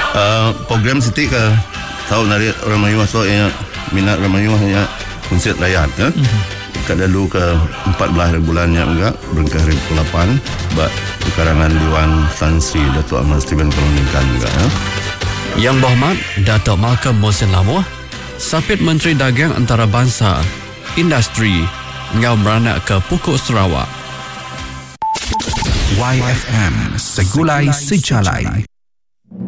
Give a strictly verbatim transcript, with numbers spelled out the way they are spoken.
uh, program Siti ke tahu nari Ramayuah so yang minat Ramayuah yang konsert layar ke mm-hmm. Kadalu ke empat belas bulannya enggak berengkah ribu lapan bak karangan Dewan Tan Sri Datuk Ahmad Steven Kolonikan enggak ya. Yang Berhormat Datuk Malcolm Mohsin Lamoh, Sapit Menteri Dagang Antarabangsa Industri ngau beranak ke Pokok Sarawak. Y F M Segulai Sejalai.